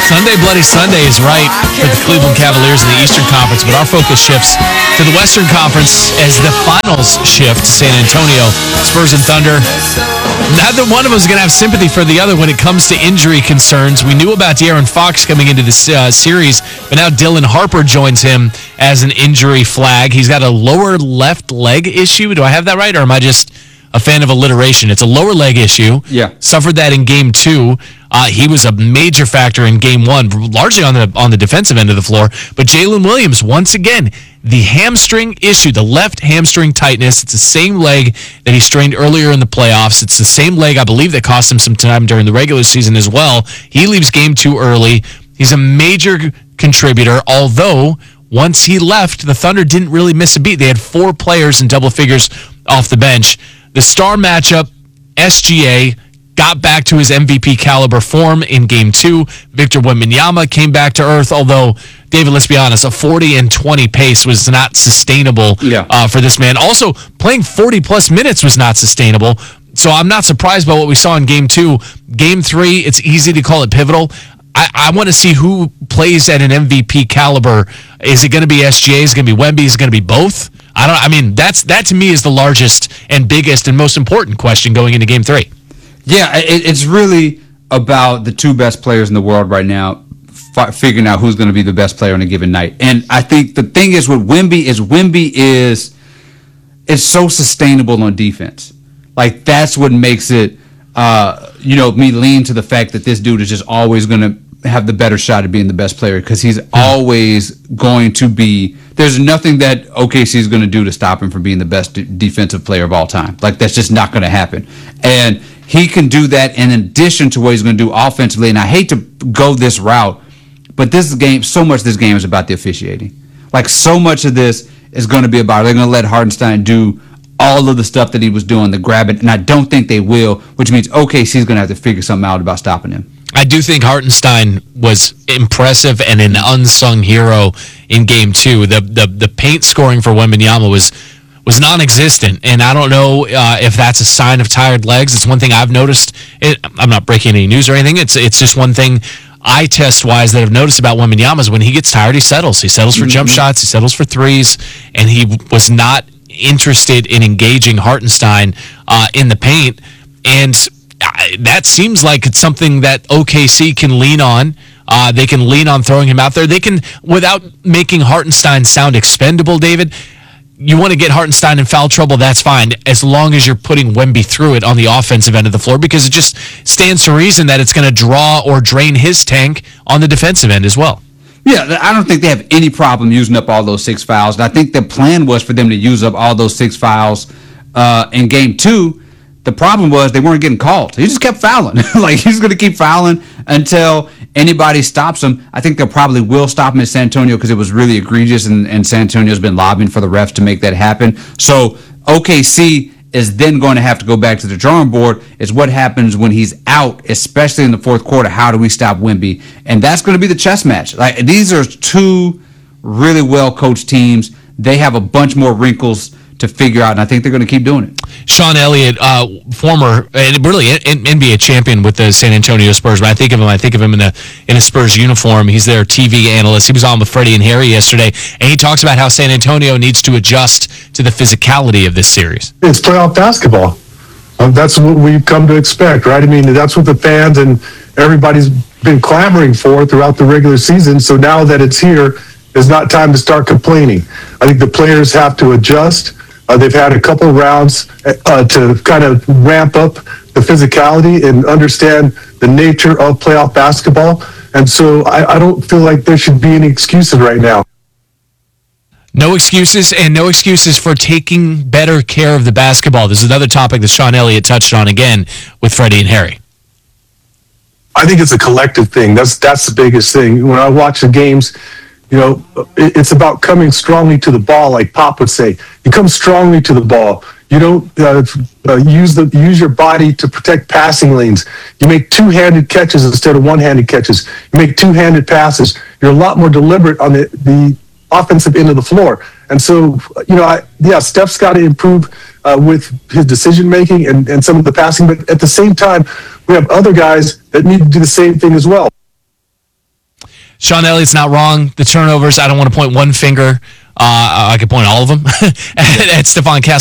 Sunday Bloody Sunday is right for the Cleveland Cavaliers in the Eastern Conference, but our focus shifts to the Western Conference as the finals shift. San Antonio, Spurs and Thunder. Neither one of us is going to have sympathy for the other when it comes to injury concerns. We knew about De'Aaron Fox coming into this series, but now Dylan Harper joins him as an injury flag. He's got a lower left leg issue. Do I have that right, or am I just a fan of alliteration? It's a lower leg issue. Yeah. Suffered that in Game 2. He was a major factor in Game 1, largely on the defensive end of the floor. But Jalen Williams, once again, the hamstring issue, the left hamstring tightness. It's the same leg that he strained earlier in the playoffs. It's the same leg, I believe, that cost him some time during the regular season as well. He leaves Game 2 early. He's a major contributor, although once he left, the Thunder didn't really miss a beat. They had 4 players in double figures off the bench. The star matchup, SGA, got back to his MVP caliber form in Game 2. Victor Wembanyama came back to earth, although, David, let's be honest, a 40 and 20 pace was not sustainable for this man. Also, playing 40-plus minutes was not sustainable, so I'm not surprised by what we saw in Game 2. Game 3, it's easy to call it pivotal. I want to see who plays at an MVP caliber. Is it going to be SGA? Is it going to be Wemby? Is it going to be both? That to me is the largest and biggest and most important question going into Game 3. Yeah, it's really about the 2 best players in the world right now, figuring out who's going to be the best player on a given night. And I think the thing is with Wemby is so sustainable on defense. Like, that's what makes it, me lean to the fact that this dude is just always going to have the better shot at being the best player, because he's always going to be. There's nothing that OKC is going to do to stop him from being the best defensive player of all time. Like, that's just not going to happen. And he can do that in addition to what he's going to do offensively. And I hate to go this route, but so much of this game is about the officiating. Like, so much of this is going to be about, they're going to let Hartenstein do all of the stuff that he was doing, the grabbing, and I don't think they will, which means OKC is going to have to figure something out about stopping him. I do think Hartenstein was impressive and an unsung hero in Game 2. The paint scoring for Wembanyama was non-existent, and I don't know if that's a sign of tired legs. It's one thing I've noticed. I'm not breaking any news or anything. It's just one thing eye test wise that I've noticed about Wembanyama is when he gets tired, he settles. He settles for jump shots. He settles for threes, and he was not interested in engaging Hartenstein in the paint, and that seems like it's something that OKC can lean on. They can lean on throwing him out there. They can, without making Hartenstein sound expendable, David. You want to get Hartenstein in foul trouble, that's fine, as long as you're putting Wemby through it on the offensive end of the floor, because it just stands to reason that it's going to draw or drain his tank on the defensive end as well. Yeah, I don't think they have any problem using up all those 6 fouls. And I think the plan was for them to use up all those 6 fouls in Game 2. The problem was they weren't getting called. He just kept fouling. Like, he's going to keep fouling until anybody stops him. I think they probably will stop him in San Antonio because it was really egregious, and San Antonio's been lobbying for the refs to make that happen. So OKC is then going to have to go back to the drawing board. Is what happens when he's out, especially in the fourth quarter. How do we stop Wemby? And that's going to be the chess match. Like, these are 2 really well-coached teams. They have a bunch more wrinkles to figure out, and I think they're going to keep doing it. Sean Elliott, former, really NBA champion with the San Antonio Spurs. When I think of him in a Spurs uniform. He's their TV analyst. He was on with Freddie and Harry yesterday, and he talks about how San Antonio needs to adjust to the physicality of this series. It's playoff basketball. That's what we've come to expect, right? I mean, that's what the fans and everybody's been clamoring for throughout the regular season. So now that it's here, it's not time to start complaining. I think the players have to adjust. They've had a couple of rounds to kind of ramp up the physicality and understand the nature of playoff basketball. And so I don't feel like there should be any excuses right now. No excuses, and no excuses for taking better care of the basketball. This is another topic that Sean Elliott touched on again with Freddie and Harry. I think it's a collective thing. That's the biggest thing. When I watch the games, it's about coming strongly to the ball, like Pop would say. You come strongly to the ball. You don't use your body to protect passing lanes. You make two-handed catches instead of one-handed catches. You make two-handed passes. You're a lot more deliberate on the offensive end of the floor. And so, Steph's got to improve with his decision-making and some of the passing. But at the same time, we have other guys that need to do the same thing as well. Sean Elliott's not wrong. The turnovers, I don't want to point one finger. I could point all of them at Stephon Castle.